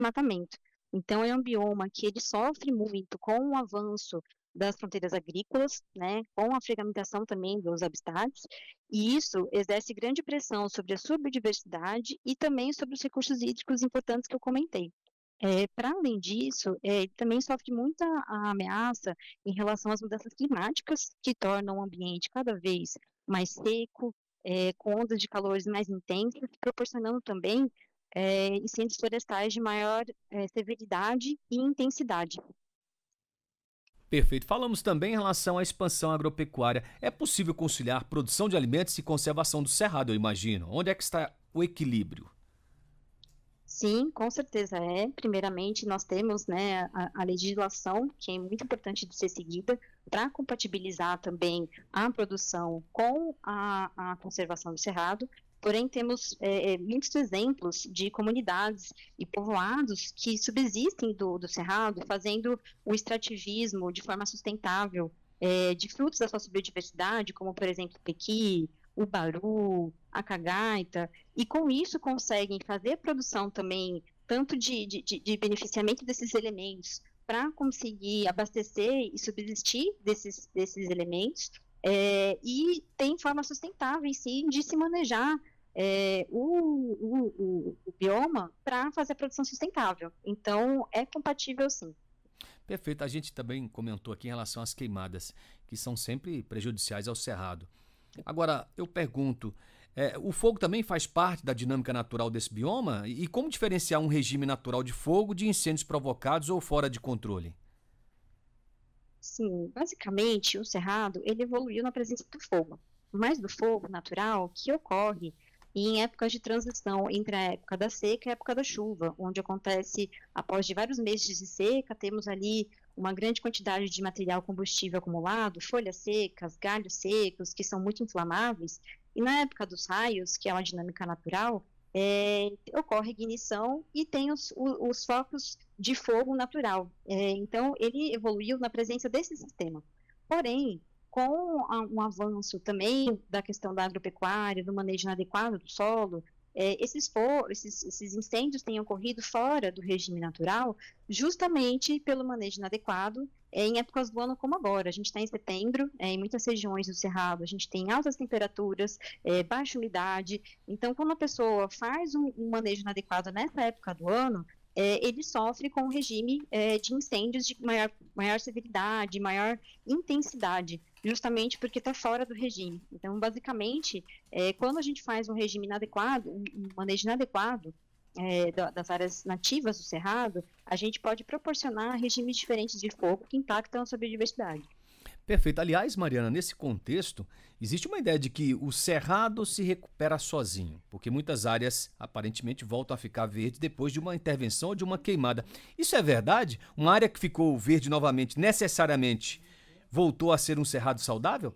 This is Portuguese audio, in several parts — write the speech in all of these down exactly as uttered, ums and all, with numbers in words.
desmatamento. Então, é um bioma que ele sofre muito com o avanço das fronteiras agrícolas, né, com a fragmentação também dos habitats, e isso exerce grande pressão sobre a sua biodiversidade e também sobre os recursos hídricos importantes que eu comentei. É, para além disso, é, ele também sofre muita a ameaça em relação às mudanças climáticas, que tornam o ambiente cada vez mais seco, é, com ondas de calores mais intensas, proporcionando também é, incêndios florestais de maior é, severidade e intensidade. Perfeito. Falamos também em relação à expansão agropecuária. É possível conciliar produção de alimentos e conservação do cerrado, eu imagino. Onde é que está o equilíbrio? Sim, com certeza é. Primeiramente, nós temos, né, a, a legislação, que é muito importante de ser seguida, para compatibilizar também a produção com a, a conservação do cerrado. Porém, temos é, é, muitos exemplos de comunidades e povoados que subsistem do, do cerrado, fazendo o extrativismo de forma sustentável, é, de frutos da sua biodiversidade, como, por exemplo, o pequi, o baru, a cagaita, e com isso conseguem fazer a produção também, tanto de, de, de beneficiamento desses elementos, para conseguir abastecer e subsistir desses, desses elementos, é, e tem forma sustentável, sim, de se manejar é, o, o, o, o bioma para fazer a produção sustentável. Então, é compatível, sim. Perfeito. A gente também comentou aqui em relação às queimadas, que são sempre prejudiciais ao cerrado. Agora, eu pergunto, é, o fogo também faz parte da dinâmica natural desse bioma? E como diferenciar um regime natural de fogo de incêndios provocados ou fora de controle? Sim, basicamente, o cerrado, ele evoluiu na presença do fogo, mas do fogo natural que ocorre em épocas de transição entre a época da seca e a época da chuva, onde acontece, após de vários meses de seca, temos ali uma grande quantidade de material combustível acumulado, folhas secas, galhos secos, que são muito inflamáveis, e na época dos raios, que é uma dinâmica natural, é, ocorre ignição e tem os, os, os focos de fogo natural. É, então, ele evoluiu na presença desse sistema. Porém, com a, um avanço também da questão da agropecuária, do manejo inadequado do solo, é, esses, for, esses, esses incêndios têm ocorrido fora do regime natural, justamente pelo manejo inadequado, é, em épocas do ano como agora. A gente está em setembro, é, em muitas regiões do Cerrado, a gente tem altas temperaturas, é, baixa umidade. Então, quando a pessoa faz um, um manejo inadequado nessa época do ano, é, ele sofre com um regime é, de incêndios de maior, maior severidade, maior intensidade, justamente porque está fora do regime. Então, basicamente, é, quando a gente faz um regime inadequado, um, um manejo inadequado é, das áreas nativas do Cerrado, a gente pode proporcionar regimes diferentes de fogo que impactam a sua biodiversidade. Perfeito. Aliás, Mariana, nesse contexto, existe uma ideia de que o cerrado se recupera sozinho, porque muitas áreas aparentemente voltam a ficar verdes depois de uma intervenção ou de uma queimada. Isso é verdade? Uma área que ficou verde novamente necessariamente voltou a ser um cerrado saudável?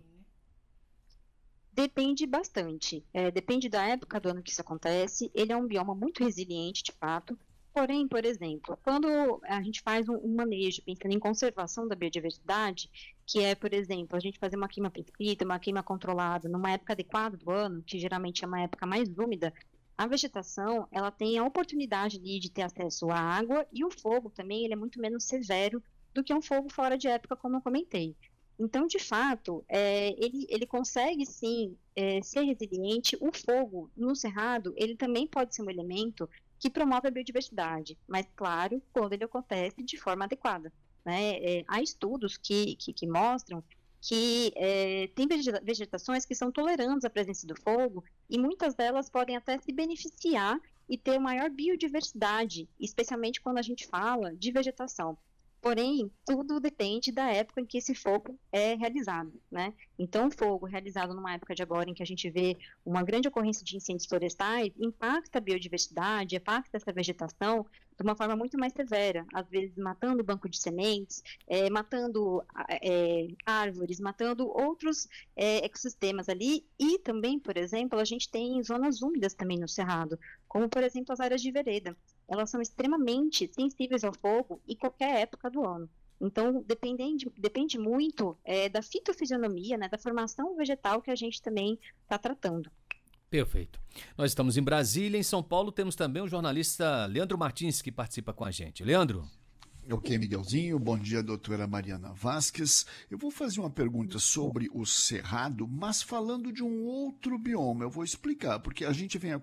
Depende bastante. É, depende da época do ano que isso acontece. Ele é um bioma muito resiliente, de fato. Porém, por exemplo, quando a gente faz um, um manejo pensando em conservação da biodiversidade, que é, por exemplo, a gente fazer uma queima prescrita, uma queima controlada, numa época adequada do ano, que geralmente é uma época mais úmida, a vegetação ela tem a oportunidade ali de ter acesso à água e o fogo também ele é muito menos severo do que um fogo fora de época, como eu comentei. Então, de fato, é, ele, ele consegue sim é, ser resiliente. O fogo no cerrado, ele também pode ser um elemento que promove a biodiversidade, mas, claro, quando ele acontece de forma adequada. Né? É, há estudos que, que, que mostram que é, tem vegetações que são tolerantes à presença do fogo e muitas delas podem até se beneficiar e ter maior biodiversidade, especialmente quando a gente fala de vegetação. Porém, tudo depende da época em que esse fogo é realizado, né? Então, o fogo realizado numa época de agora em que a gente vê uma grande ocorrência de incêndios florestais impacta a biodiversidade, impacta essa vegetação de uma forma muito mais severa, às vezes matando o banco de sementes, é, matando é, árvores, matando outros é, ecossistemas ali, e também, por exemplo, a gente tem zonas úmidas também no Cerrado, como, por exemplo, as áreas de vereda. Elas são extremamente sensíveis ao fogo em qualquer época do ano. Então, depende, depende muito é, da fitofisionomia, né, da formação vegetal que a gente também está tratando. Perfeito. Nós estamos em Brasília, em São Paulo temos também o jornalista Leandro Martins que participa com a gente. Leandro? Ok, Miguelzinho. Bom dia, doutora Mariana Vasques. Eu vou fazer uma pergunta sobre o cerrado, mas falando de um outro bioma. Eu vou explicar, porque a gente vem